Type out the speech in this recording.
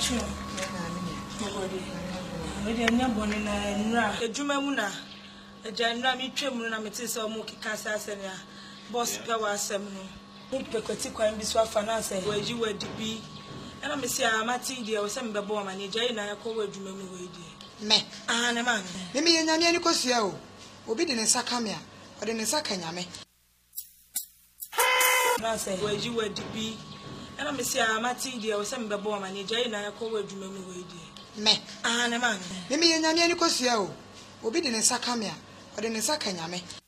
Pacho. We dey nya boni na nra. Ejuma mu na. Eja nra mi twem na mete se omo kika asase na. Boss pe wa asem no. Mo pekwati kwan bi so afa na ase. Waji wadi bi. Ana me se amati de o se mbebo ma na eja na yakọ wa ejuma mu we di. Me. Ah ne man. Me me nyame ani kosua o. Obi de ne saka me a. O de ne saka nyame. Na se waji wadi bi. Ana me se amati de o se mbebo ma na eja na yakọ wa ejuma mu we di. Me. Ah ne man. Me me nyame ani kosua o. Obi de ne saka me a. O de ne saka nyame.